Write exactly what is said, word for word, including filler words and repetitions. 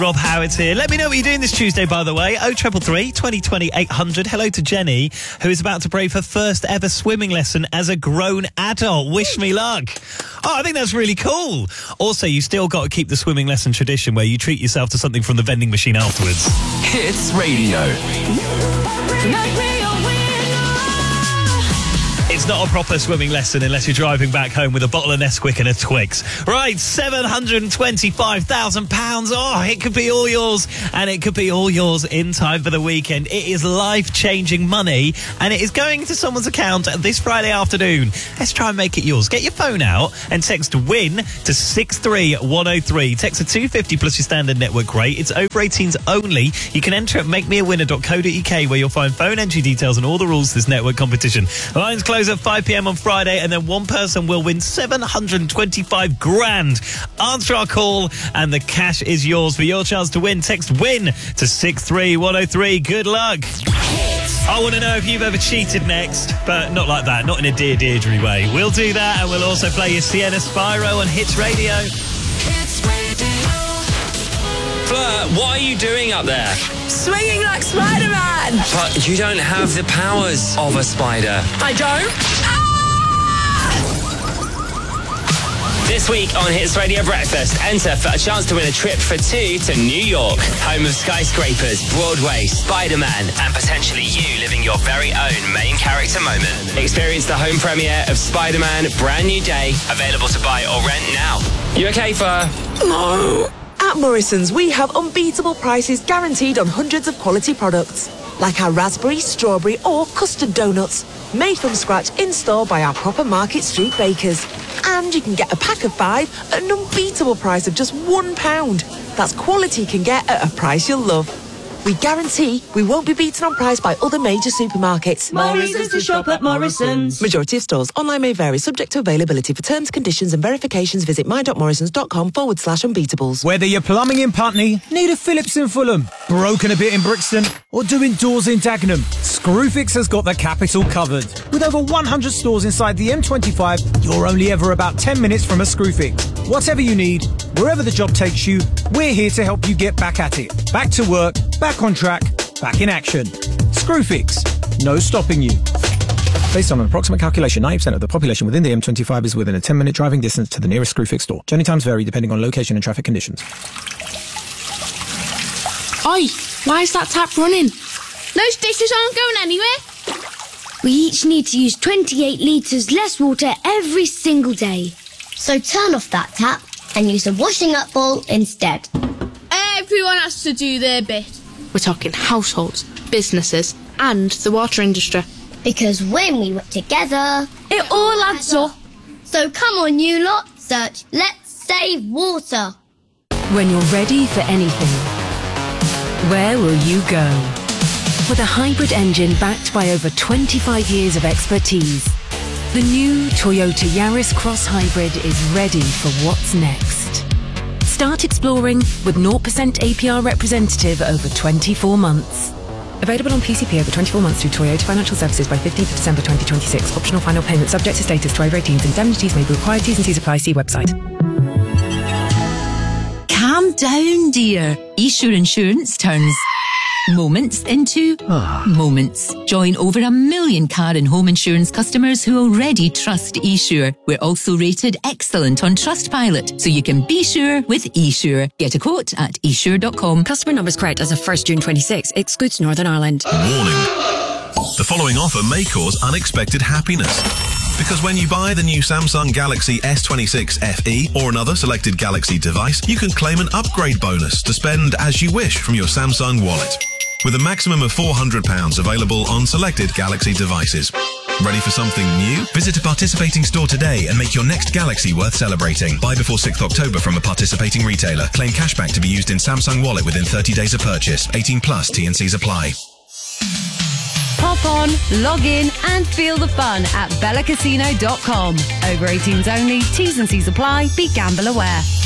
Rob Howard's here. Let me know what you're doing this Tuesday, by the way. oh three three, twenty twenty, eight hundred. Hello to Jenny, who is about to brave her first ever swimming lesson as a grown adult. Wish me luck. Oh, I think that's really cool. Also, you still got to keep the swimming lesson tradition where you treat yourself to something from the vending machine afterwards. Hits Radio. It's not a proper swimming lesson unless you're driving back home with a bottle of Nesquik and a Twix. Right, seven hundred twenty-five thousand pounds. Oh, it could be all yours, and it could be all yours in time for the weekend. It is life-changing money, and it is going to someone's account this Friday afternoon. Let's try and make it yours. Get your phone out and text WIN to six three one oh three. Text to two fifty plus your standard network rate. It's over eighteens only. You can enter at make me a winner dot co dot uk, where you'll find phone entry details and all the rules to this network competition. Lines close at five p.m. on Friday, and then one person will win seven hundred twenty-five grand. Answer our call and the cash is yours. For your chance to win, text WIN to six three one oh three. Good luck. I want to know if you've ever cheated next, but not like that, not in a Dear Deirdre way. We'll do that, and we'll also play your Sienna Spyro on Hits Radio. Hits Radio. Fleur, what are you doing up there? Swinging like Spider-Man! But you don't have the powers of a spider. I don't? Ah! This week on Hits Radio Breakfast, enter for a chance to win a trip for two to New York, home of skyscrapers, Broadway, Spider-Man, and potentially you living your very own main character moment. Experience the home premiere of Spider-Man Brand New Day, available to buy or rent now. You okay, Fleur? No. At Morrison's, we have unbeatable prices guaranteed on hundreds of quality products, like our raspberry, strawberry or custard donuts, made from scratch in-store by our proper Market Street bakers. And you can get a pack of five at an unbeatable price of just one pound. That's quality you can get at a price you'll love. We guarantee we won't be beaten on price by other major supermarkets. More reasons to shop at Morrison's. Majority of stores. Online may vary, subject to availability. For terms, conditions and verifications, visit my.morrisons.com forward slash unbeatables. Whether you're plumbing in Putney, need a Phillips in Fulham, broken a bit in Brixton, or doing doors in Dagenham, Screwfix has got the capital covered. With over one hundred stores inside the M twenty-five, you're only ever about ten minutes from a Screwfix. Whatever you need, wherever the job takes you, we're here to help you get back at it. Back to work, back on track, back in action. Screwfix, no stopping you. Based on an approximate calculation, ninety percent of the population within the M twenty-five is within a ten minute driving distance to the nearest Screwfix store. Journey times vary depending on location and traffic conditions. Oi, why is that tap running? Those dishes aren't going anywhere. We each need to use twenty-eight litres less water every single day. So turn off that tap and use a washing up bowl instead. Everyone has to do their bit. We're talking households, businesses and the water industry. Because when we work together, it all adds up. So come on you lot, search Let's Save Water. When you're ready for anything, where will you go? With a hybrid engine backed by over twenty-five years of expertise, the new Toyota Yaris Cross Hybrid is ready for what's next. Start exploring with zero percent A P R representative over twenty-four months. Available on P C P over twenty-four months through Toyota Financial Services by fifteenth of December twenty twenty-six. Optional final payment subject to status to over eighteens. Indemnities may be required. T's and C's apply. See website. Calm down, dear. eSure Insurance turns moments into moments. Join over a million car and home insurance customers who already trust eSure. We're also rated excellent on Trustpilot, so you can be sure with eSure. Get a quote at e sure dot com. Customer numbers correct as of first June twenty-sixth. Excludes Northern Ireland. Warning. The following offer may cause unexpected happiness. Because when you buy the new Samsung Galaxy S twenty-six F E or another selected Galaxy device, you can claim an upgrade bonus to spend as you wish from your Samsung wallet. With a maximum of four hundred pounds available on selected Galaxy devices. Ready for something new? Visit a participating store today and make your next Galaxy worth celebrating. Buy before sixth of October from a participating retailer. Claim cashback to be used in Samsung Wallet within thirty days of purchase. eighteen plus, T and C's apply. Hop on, log in and feel the fun at bella casino dot com. Over eighteens only, T's and C's apply, be gamble aware.